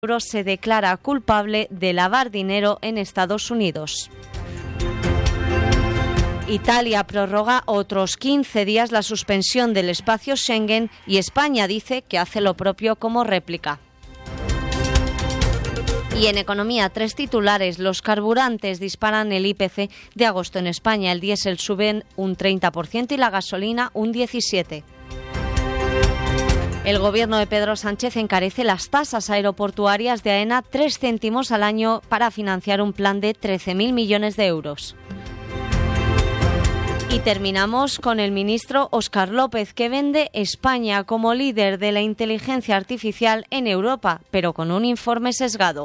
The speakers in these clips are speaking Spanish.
euros se declara culpable de lavar dinero en Estados Unidos. Italia prorroga otros 15 días la suspensión del espacio Schengen y España dice que hace lo propio como réplica. Y en economía, 3 titulares. Los carburantes disparan el IPC de agosto en España. El diésel sube un 30% y la gasolina un 17%. El gobierno de Pedro Sánchez encarece las tasas aeroportuarias de AENA 3 céntimos al año para financiar un plan de 13.000 millones de euros. Y terminamos con el ministro Óscar López, que vende España como líder de la inteligencia artificial en Europa, pero con un informe sesgado.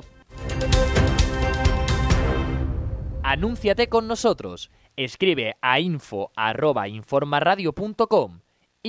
Anúnciate con nosotros. Escribe a info@informaradio.com.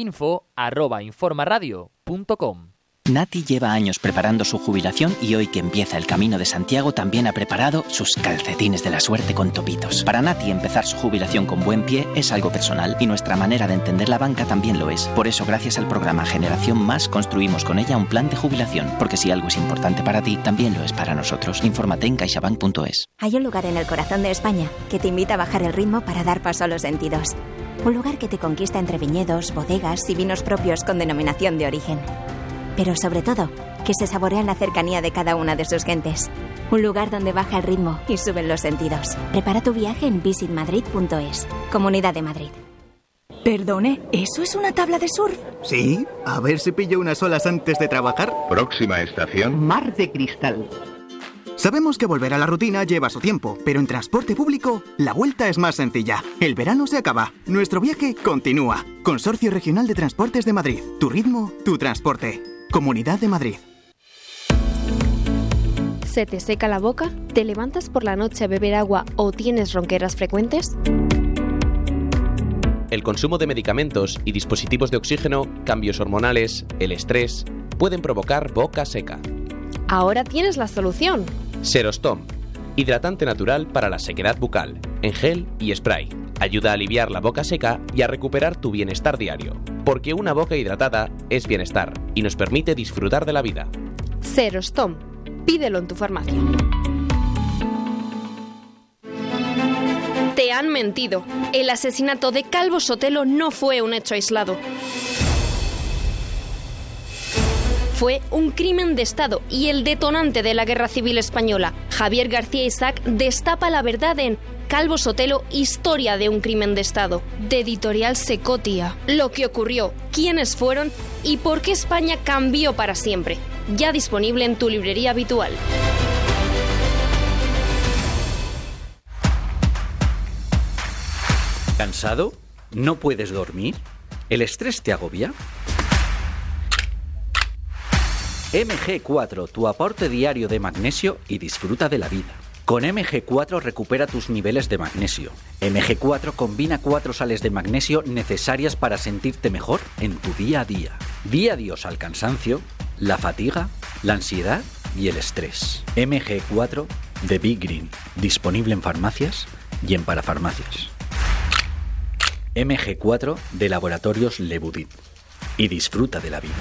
info@informaradio.com. Nati lleva años preparando su jubilación y hoy que empieza el Camino de Santiago también ha preparado sus calcetines de la suerte con topitos. Para Nati empezar su jubilación con buen pie es algo personal y nuestra manera de entender la banca también lo es. Por eso, gracias al programa Generación Más, construimos con ella un plan de jubilación, porque si algo es importante para ti, también lo es para nosotros. Infórmate en caixabank.es. Hay un lugar en el corazón de España que te invita a bajar el ritmo para dar paso a los sentidos. Un lugar que te conquista entre viñedos, bodegas y vinos propios con denominación de origen. Pero sobre todo, que se saborea la cercanía de cada una de sus gentes. Un lugar donde baja el ritmo y suben los sentidos. Prepara tu viaje en visitmadrid.es. Comunidad de Madrid. Perdone, ¿eso es una tabla de surf? Sí, a ver si pillo unas olas antes de trabajar. Próxima estación: Mar de Cristal. Sabemos que volver a la rutina lleva su tiempo, pero en transporte público la vuelta es más sencilla. El verano se acaba, nuestro viaje continúa. Consorcio Regional de Transportes de Madrid. Tu ritmo, tu transporte. Comunidad de Madrid. ¿Se te seca la boca? ¿Te levantas por la noche a beber agua o tienes ronqueras frecuentes? El consumo de medicamentos y dispositivos de oxígeno, cambios hormonales, el estrés, pueden provocar boca seca. Ahora tienes la solución. Serostom, hidratante natural para la sequedad bucal, en gel y spray. Ayuda a aliviar la boca seca y a recuperar tu bienestar diario. Porque una boca hidratada es bienestar y nos permite disfrutar de la vida. Serostom. Pídelo en tu farmacia. Te han mentido. El asesinato de Calvo Sotelo no fue un hecho aislado. Fue un crimen de Estado y el detonante de la Guerra Civil Española. Javier García Isaac destapa la verdad en Calvo Sotelo, historia de un crimen de Estado, de Editorial Secotia. Lo que ocurrió, quiénes fueron y por qué España cambió para siempre. Ya disponible en tu librería habitual. ¿Cansado? ¿No puedes dormir? ¿El estrés te agobia? MG4, tu aporte diario de magnesio y disfruta de la vida. Con MG4 recupera tus niveles de magnesio. MG4 combina 4 sales de magnesio necesarias para sentirte mejor en tu día a día. Di adiós al cansancio, la fatiga, la ansiedad y el estrés. MG4 de Big Green, disponible en farmacias y en parafarmacias. MG4 de Laboratorios Lebudit. Y disfruta de la vida.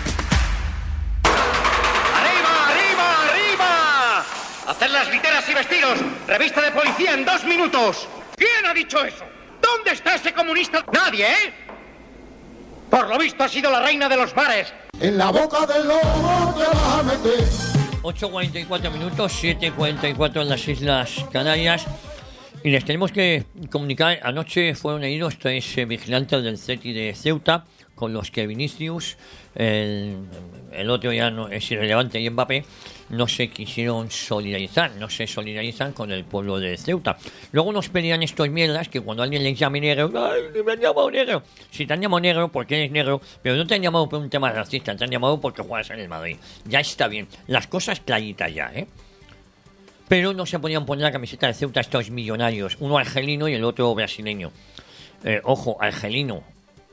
¡Hacer las literas y vestidos! ¡Revista de policía en 2 minutos! ¿Quién ha dicho eso? ¿Dónde está ese comunista? ¡Nadie, eh! Por lo visto ha sido la reina de los bares. En la boca del lobo te vas a meter. 8:44 minutos, 7:44 en las Islas Canarias. Y les tenemos que comunicar, anoche fueron heridos 3 vigilantes del CETI de Ceuta, con los que Vinicius, el otro ya no es irrelevante, y Mbappé, no se quisieron solidarizar, no se solidarizan con el pueblo de Ceuta. Luego nos pelean estos mierdas que cuando alguien les llame negro, ¡ay, me han llamado negro! Si te han llamado negro porque eres negro, pero no te han llamado por un tema racista, te han llamado porque juegas en el Madrid. Ya está bien, las cosas claritas ya, ¿eh? Pero no se podían poner la camiseta de Ceuta estos millonarios, uno argelino y el otro brasileño. Ojo, argelino.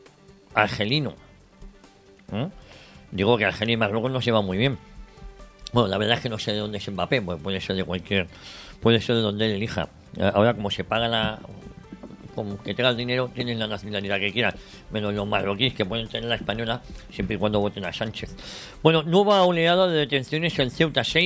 Digo que Argelia y Marruecos no se van muy bien. Bueno, la verdad es que no sé de dónde es Mbappé, pues puede ser de donde él elija. Ahora, como se paga con que tengas dinero, tienen la nacionalidad que quieran, menos los marroquíes que pueden tener la española siempre y cuando voten a Sánchez. Bueno, nueva oleada de detenciones en Ceuta. 6